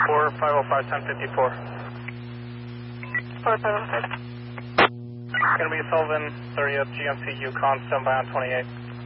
505, 1054. 4505. Going to be Sullivan 30th, GMC Yukon, standby on 28.